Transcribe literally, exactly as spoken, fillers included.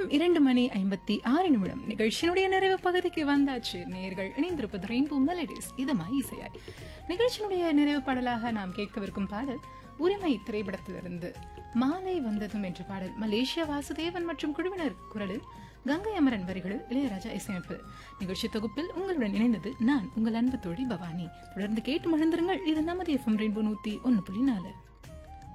நேரம் இரண்டு மணி ஐம்பத்தி ஆறு நிமிடம். நிகழ்ச்சியினுடைய நிறைவு பகுதிக்கு வந்தாச்சு. நேர்கள் இணைந்திருப்பது ரெயின்போ மெலடிஸ் இதமாய் இசையாய். நிகழ்ச்சியினுடைய நிறைவு பாடலாக நாம் கேட்கவிருக்கும் பாடல் உரிமை திரைப்படத்திலிருந்து மாலை வந்ததும் என்ற பாடல். மலேசியா வாசுதேவன் மற்றும் குழுவினர் குரலில், கங்கை அமரன் வரிகளில், இளையராஜா இசையமைப்பு. நிகழ்ச்சி தொகுப்பில் உங்களுடன் இணைந்தது நான் உங்கள் அன்பு தோழி பவானி. தொடர்ந்து கேட்டு மகிழ்ந்திருங்கள். இது நமது எஃப்எம் ரெயின்போ நூத்தி ஒன்னு புள்ளி நாலு.